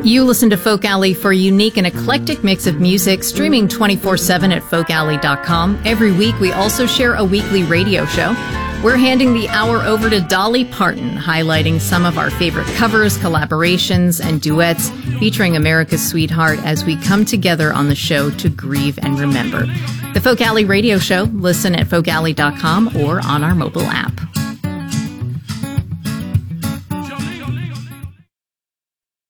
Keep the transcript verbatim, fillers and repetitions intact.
You listen to Folk Alley for a unique and eclectic mix of music, streaming twenty-four seven at folk alley dot com. Every week, we also share a weekly radio show. We're handing the hour over to Dolly Parton, highlighting some of our favorite covers, collaborations, and duets featuring America's Sweetheart as we come together on the show to grieve and remember. The Folk Alley Radio Show, listen at folk alley dot com or on our mobile app.